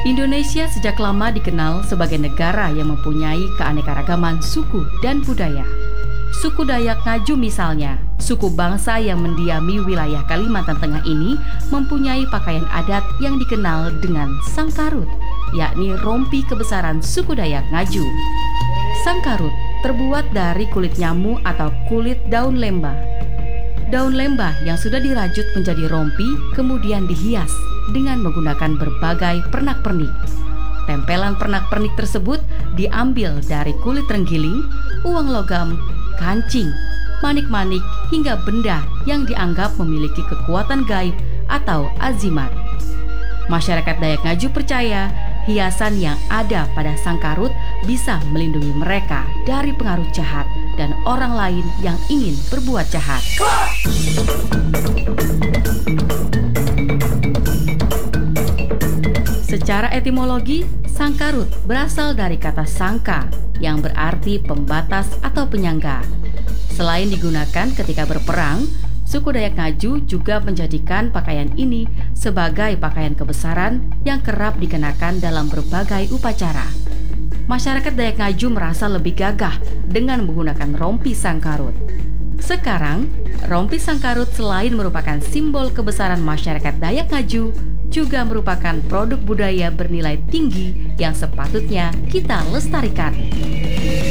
Indonesia sejak lama dikenal sebagai negara yang mempunyai keanekaragaman suku dan budaya. Suku Dayak Ngaju misalnya, suku bangsa yang mendiami wilayah Kalimantan Tengah ini mempunyai pakaian adat yang dikenal dengan sangkarut, yakni rompi kebesaran suku Dayak Ngaju. Sangkarut terbuat dari kulit nyamuk atau kulit daun lembah. Daun lembah yang sudah dirajut menjadi rompi kemudian dihias dengan menggunakan berbagai pernak-pernik. Tempelan pernak-pernik tersebut diambil dari kulit terenggiling, uang logam, kancing, manik-manik hingga benda yang dianggap memiliki kekuatan gaib atau azimat. Masyarakat Dayak Ngaju percaya hiasan yang ada pada sangkarut bisa melindungi mereka dari pengaruh jahat dan orang lain yang ingin berbuat jahat. Secara etimologi, sangkarut berasal dari kata sangka yang berarti pembatas atau penyangga. Selain digunakan ketika berperang, suku Dayak Ngaju juga menjadikan pakaian ini sebagai pakaian kebesaran yang kerap dikenakan dalam berbagai upacara. Masyarakat Dayak Ngaju merasa lebih gagah dengan menggunakan rompi sangkarut. Sekarang, rompi sangkarut selain merupakan simbol kebesaran masyarakat Dayak Ngaju, juga merupakan produk budaya bernilai tinggi yang sepatutnya kita lestarikan.